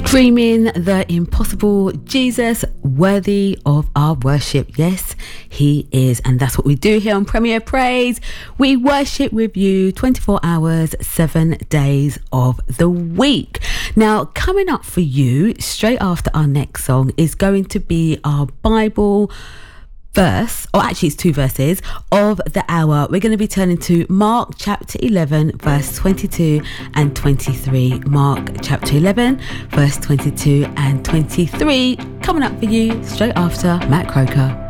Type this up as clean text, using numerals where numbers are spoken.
Dreaming the impossible, Jesus worthy of our worship. Yes, he is. And that's what we do here on Premier Praise. We worship with you 24 hours, 7 days of the week. Now, coming up for you straight after our next song is going to be our Bible verse, or actually it's two verses of the hour. We're going to be turning to Mark chapter 11 verse 22 and 23. Mark chapter 11 verse 22 and 23 coming up for you straight after Matt Croker.